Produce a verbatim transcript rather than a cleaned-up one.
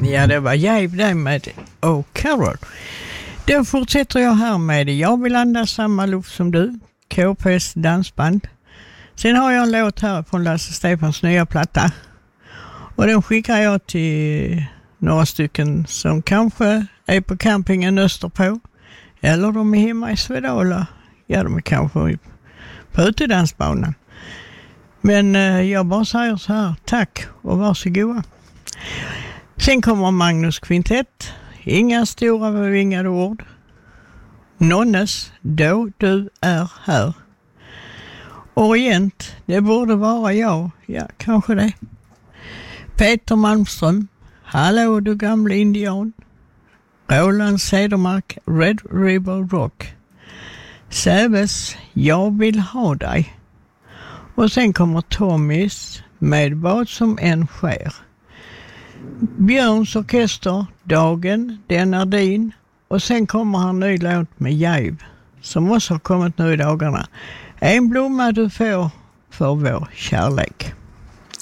Ja, det var jag där med Oh Carol. Då fortsätter jag här med Jag vill andas samma luft som du, K P:s dansband. Sen har jag en låt här från Lasse Stefans nya platta. Och den skickar jag till några stycken som kanske är på campingen Österpå. Eller de är hemma i Svedala. Ja, de är kanske på utedansbanan. Men eh, jag bara säger så här, tack och varsågoda. Sen kommer Magnus Kvintett. Inga stora bevingade ord. Nonnes, då du är här. Orient, det borde vara jag. Ja, kanske det. Peter Malmström, hallå du gamla indian. Roland Cedermark, Red River Rock. Säves, jag vill ha dig. Och sen kommer Tommys med vad som än sker. Björns orkester, Dagen, den är din. Och sen kommer han ny låt med Jäv som också har kommit nu i dagarna. En blomma du får för vår kärlek.